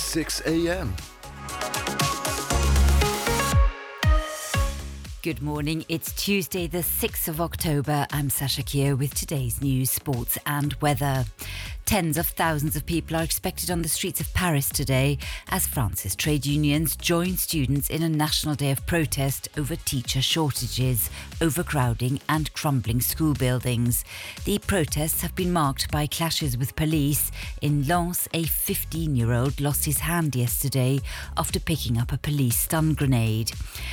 6 a.m. Good morning. It's Tuesday, the 6th of October. I'm Sasha Keogh with today's news, sports and weather. Tens of thousands of people are expected on the streets of Paris today as France's trade unions join students in a national day of protest over teacher shortages, overcrowding and crumbling school buildings. The protests have been marked by clashes with police. In Lens, a 15-year-old lost his hand yesterday after picking up a police stun grenade.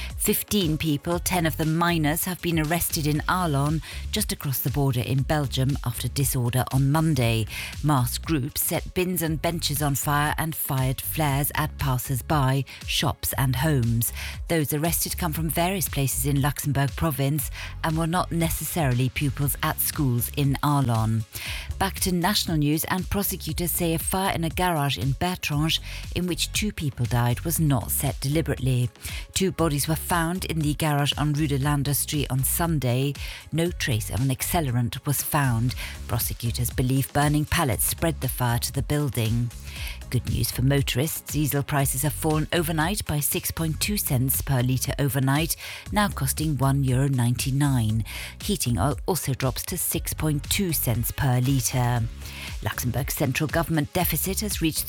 15 people, 10 of them minors, have been arrested in Arlon, just across the border in Belgium, after disorder on Monday. Masked groups set bins and benches on fire and fired flares at passers-by, shops and homes. Those arrested come from various places in Luxembourg province and were not necessarily pupils at schools in Arlon. Back to national news, and prosecutors say a fire in a garage in Bertrange, in which 2 people died, was not set deliberately. 2 bodies were found in the garage on Rue de l'Industrie on Sunday. No trace of an accelerant was found. Prosecutors believe burning pallets spread the fire to the building. Good news for motorists. Diesel prices have fallen overnight by 6.2 cents per litre overnight, now costing €1.99. Heating oil also drops to 6.2 cents per litre. Luxembourg's central government deficit has reached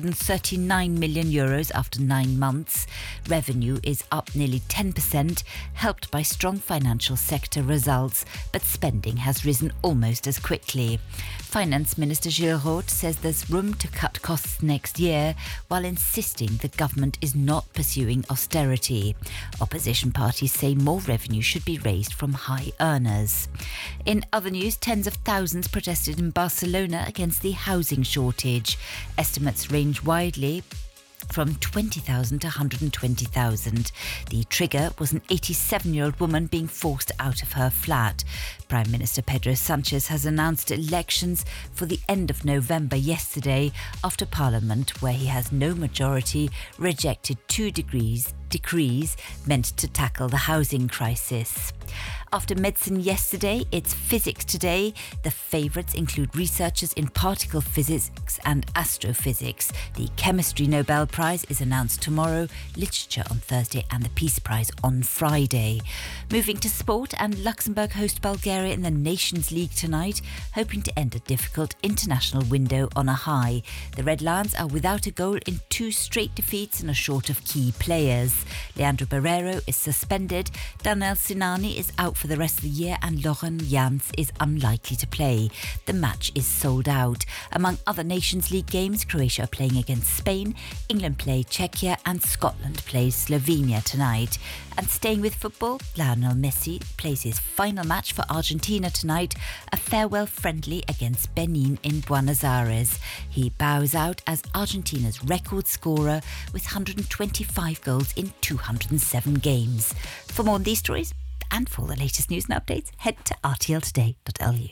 €339 million after 9 months. Revenue is up nearly 10%, helped by strong financial sector results, but spending has risen almost as quickly. Finance Minister Gilles Roth says there's room to cut costs next year, while insisting the government is not pursuing austerity. Opposition parties say more revenue should be raised from high earners. In other news, tens of thousands protested in Barcelona against the housing shortage. Estimates range widely from 20,000 to 120,000. The trigger was an 87-year-old woman being forced out of her flat. Prime Minister Pedro Sanchez has announced elections for the end of November yesterday after Parliament, where he has no majority, rejected 2 decrees meant to tackle the housing crisis. After medicine yesterday, it's physics today. The favourites include researchers in particle physics and astrophysics. The Chemistry Nobel Prize is announced tomorrow, Literature on Thursday and the Peace Prize on Friday. Moving to sport, and Luxembourg host Bulgaria in the Nations League tonight, hoping to end a difficult international window on a high. The Red Lions are without a goal in 2 straight defeats and are short of key players. Leandro Barreiro is suspended, Daniel Sinani is out for the rest of the year, and Laurent Jans is unlikely to play. The match is sold out. Among other Nations League games, Croatia are playing against Spain, England play Czechia, and Scotland plays Slovenia tonight. And staying with football, Lionel Messi plays his final match for Argentina tonight, a farewell friendly against Benin in Buenos Aires. He bows out as Argentina's record scorer with 125 goals in 207 games. For more on these stories and for the latest news and updates, head to rtltoday.lu.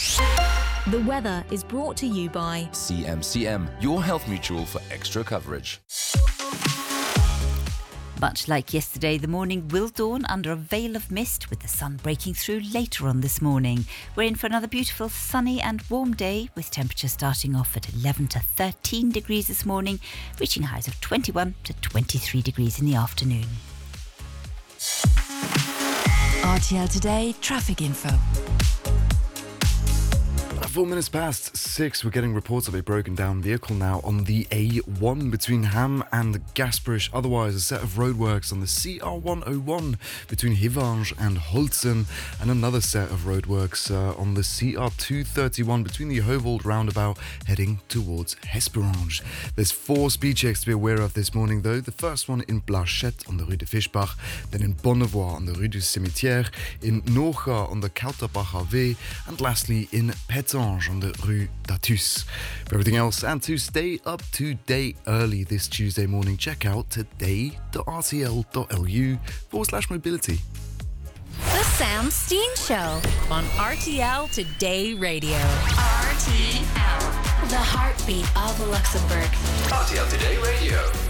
The weather is brought to you by CMCM, your health mutual for extra coverage. Much like yesterday, the morning will dawn under a veil of mist, with the sun breaking through later on this morning. We're in for another beautiful sunny and warm day, with temperatures starting off at 11 to 13 degrees this morning, reaching highs of 21 to 23 degrees in the afternoon. RTL Today traffic info. 4 minutes past 6, we're getting reports of a broken down vehicle now on the A1 between Ham and Gasperish. Otherwise, a set of roadworks on the CR101 between Hivange and Holzen, and another set of roadworks on the CR231 between the Hovold roundabout heading towards Hesperange. There's 4 speed checks to be aware of this morning, though. The first one in Blachette on the Rue de Fischbach, then in Bonnevoie on the Rue du Cimetière, in Nocha on the Kauterbacher Weg, and lastly in Petange on the Rue d'Athus. For everything else, and to stay up to date early this Tuesday morning, check out today.rtl.lu/mobility. The Sam Steen Show on RTL Today Radio. RTL, the heartbeat of Luxembourg. RTL Today Radio.